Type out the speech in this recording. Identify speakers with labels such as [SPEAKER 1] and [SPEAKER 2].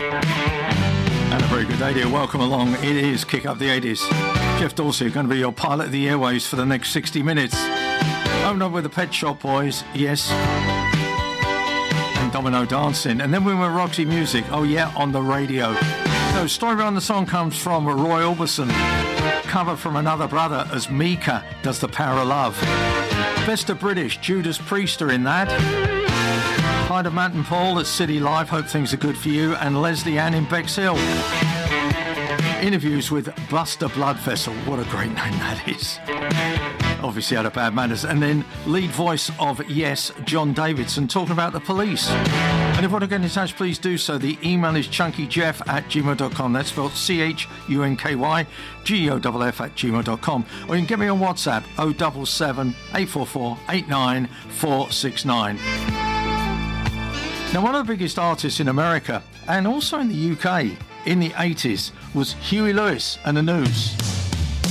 [SPEAKER 1] And a very good day dear. Welcome along. It is Kick Up the 80s. Jeff Dorsey going to be your pilot of the airwaves for the next 60 minutes. Opened up with the Pet Shop Boys, yes. And Domino Dancing. And then we were Roxy Music, oh yeah, on the radio. So, story behind the song comes from Roy Orbison. Cover from Another Brother as Mika does The Power of Love. Best of British, Judas Priest are in that. Hyde of Mountain Paul at City Life, hope things are good for you. And Leslie Ann in Bexhill. Interviews with Buster Blood Vessel, what a great name that is. Obviously out of Bad Manners. And then lead voice of Yes, John Davidson, talking about the Police. And if you want to get in touch, please do so. The email is chunkyjeff@gmail.com. That's spelled CHUNKYGEOFF@gmail.com. Or you can get me on WhatsApp 077 844 89469. Now, one of the biggest artists in America and also in the UK in the 80s was Huey Lewis and the News.